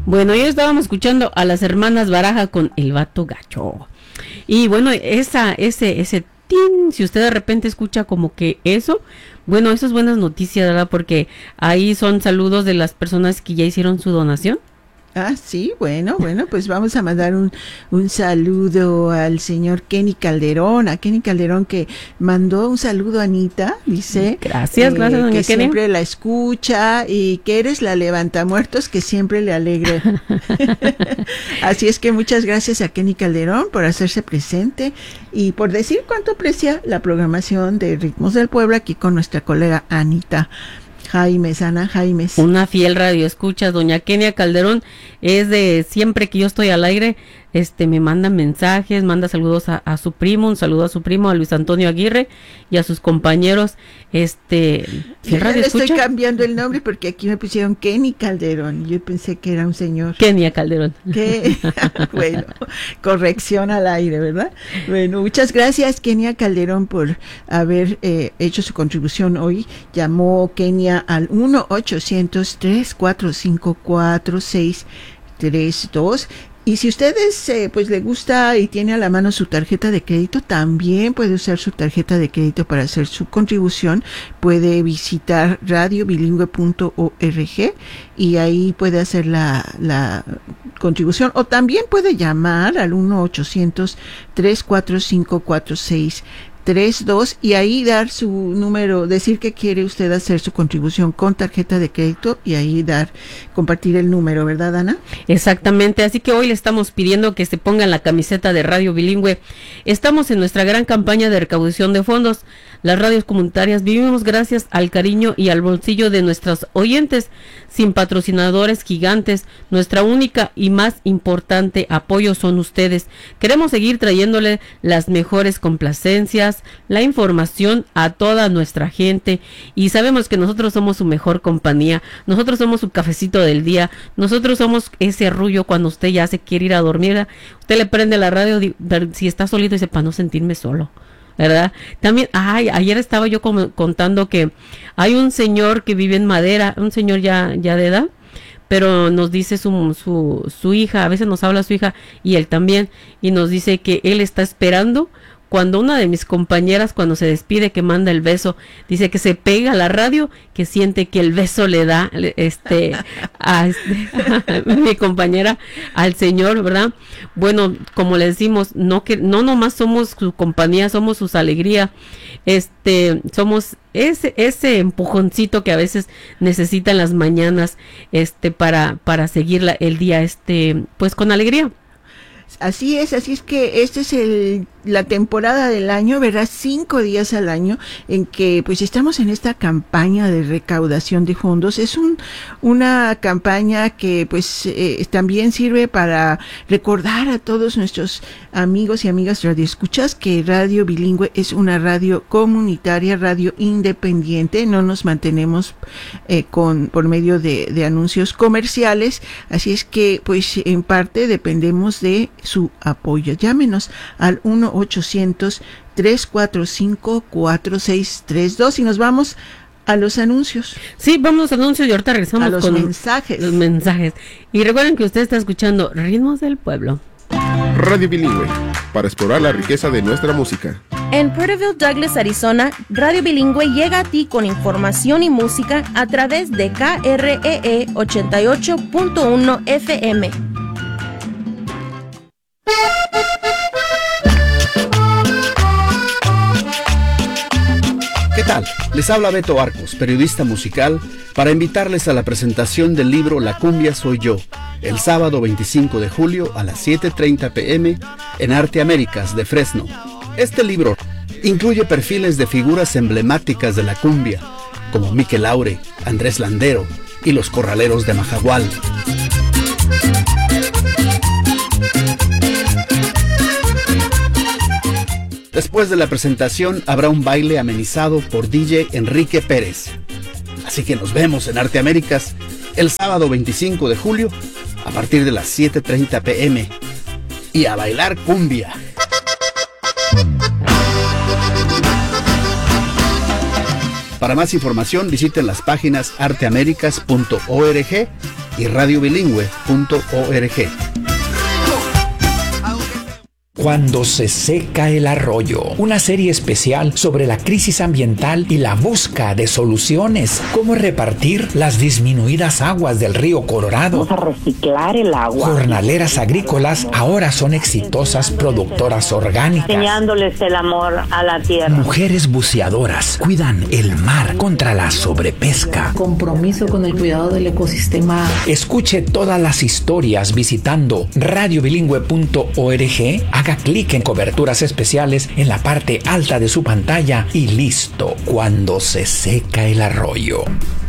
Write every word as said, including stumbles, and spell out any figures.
Bueno, ya estábamos escuchando a las hermanas Baraja con El Vato Gacho. Y bueno, esa, ese, ese tin, si usted de repente escucha como que eso, bueno, eso es buenas noticias, ¿verdad? Porque ahí son saludos de las personas que ya hicieron su donación. Ah, sí, bueno, bueno, pues vamos a mandar un, un saludo al señor Kenny Calderón, a Kenny Calderón que mandó un saludo a Anita, dice. Gracias, eh, gracias, doña que Kenny. siempre la escucha y que eres la levantamuertos que siempre le alegra. Así es que muchas gracias a Kenny Calderón por hacerse presente y por decir cuánto aprecia la programación de Ritmos del Pueblo aquí con nuestra colega Anita Jaimes, Ana Jaimes. Una fiel radio escucha, doña Kenia Calderón, es de siempre que yo estoy al aire, este, me manda mensajes, manda saludos a, a su primo, un saludo a su primo, a Luis Antonio Aguirre y a sus compañeros, este, fiel radio le escucha. Estoy cambiando el nombre porque aquí me pusieron Kenny Calderón, yo pensé que era un señor. Kenia Calderón. Que, bueno, corrección al aire, ¿verdad? Bueno, muchas gracias Kenia Calderón por haber eh, hecho su contribución hoy. Llamó Kenia al uno ochocientos, tres cuatro cinco, cuatro seis tres dos. Y si ustedes eh, pues le gusta y tiene a la mano su tarjeta de crédito, también puede usar su tarjeta de crédito para hacer su contribución. Puede visitar radio bilingüe punto org y ahí puede hacer la, la contribución. O también puede llamar al uno ochocientos, tres cuatro cinco, cuatro seis tres dos y ahí dar su número, decir que quiere usted hacer su contribución con tarjeta de crédito y ahí dar, compartir el número, ¿verdad, Ana? Exactamente, así que hoy le estamos pidiendo que se pongan la camiseta de Radio Bilingüe. Estamos en nuestra gran campaña de recaudación de fondos. Las radios comunitarias vivimos gracias al cariño y al bolsillo de nuestros oyentes. Sin patrocinadores gigantes, nuestra única y más importante apoyo son ustedes. Queremos seguir trayéndole las mejores complacencias, la información a toda nuestra gente y sabemos que nosotros somos su mejor compañía, nosotros somos su cafecito del día, nosotros somos ese arrullo cuando usted ya se quiere ir a dormir, usted le prende la radio, si está solito dice para no sentirme solo, ¿verdad? También, ay, ayer estaba yo com- contando que hay un señor que vive en Madera, un señor ya, ya de edad, pero nos dice su, su, su hija, a veces nos habla su hija y él también, y nos dice que él está esperando cuando una de mis compañeras, cuando se despide, que manda el beso, dice que se pega a la radio, que siente que el beso le da, este, a este, mi compañera, al señor, ¿verdad? Bueno, como le decimos, no que, no nomás somos su compañía, somos sus alegría, este, somos ese, ese empujoncito que a veces necesitan las mañanas, este, para, para seguir la, el día, este, pues con alegría. Así es, así es que este es el la temporada del año, verás, cinco días al año en que pues estamos en esta campaña de recaudación de fondos. Es un una campaña que pues eh, también sirve para recordar a todos nuestros amigos y amigas radioescuchas que Radio Bilingüe es una radio comunitaria, radio independiente, no nos mantenemos eh, con por medio de, de anuncios comerciales, así es que pues en parte dependemos de su apoyo. Llámenos al uno ochocientos, tres cuatro cinco, cuatro seis tres dos y nos vamos a los anuncios. Sí, vamos a anuncios y ahorita regresamos a los con mensajes. los mensajes. Y recuerden que usted está escuchando Ritmos del Pueblo. Radio Bilingüe, para explorar la riqueza de nuestra música. En Porterville, Douglas, Arizona, Radio Bilingüe llega a ti con información y música a través de K R E E ochenta y ocho punto uno F M. ¿Qué tal? Les habla Beto Arcos, periodista musical, para invitarles a la presentación del libro La Cumbia Soy Yo, el sábado veinticinco de julio a las siete treinta pm en Arte Américas de Fresno. Este libro incluye perfiles de figuras emblemáticas de la cumbia, como Mikel Laure, Andrés Landero y los Corraleros de Majagual. Después de la presentación habrá un baile amenizado por D J Enrique Pérez. Así que nos vemos en Arte Américas el sábado veinticinco de julio a partir de las siete treinta pm. Y a bailar cumbia. Para más información visiten las páginas arteamericas punto org y radio bilingüe punto org. Cuando se seca el arroyo, una serie especial sobre la crisis ambiental y la búsqueda de soluciones. Cómo repartir las disminuidas aguas del río Colorado. Vamos a reciclar el agua. Jornaleras agrícolas ahora son exitosas productoras orgánicas. Enseñándoles el amor a la tierra. Mujeres buceadoras cuidan el mar contra la sobrepesca. Compromiso con el cuidado del ecosistema. Escuche todas las historias visitando radio bilingüe punto org. Haga clic en coberturas especiales en la parte alta de su pantalla y listo. Cuando se seca el arroyo.